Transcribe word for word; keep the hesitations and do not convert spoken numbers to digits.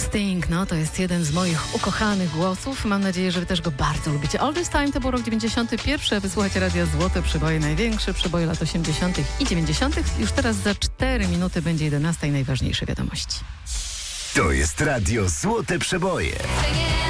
Sting, no to jest jeden z moich ukochanych głosów. Mam nadzieję, że wy też go bardzo lubicie. All This Time to był rok dziewięćdziesiąty pierwszy. Wysłuchajcie radia Złote Przeboje, największe przeboje lat osiemdziesiątych i dziewięćdziesiątych. Już teraz za cztery minuty będzie jedenasta i najważniejsze wiadomości. To jest radio Złote Przeboje.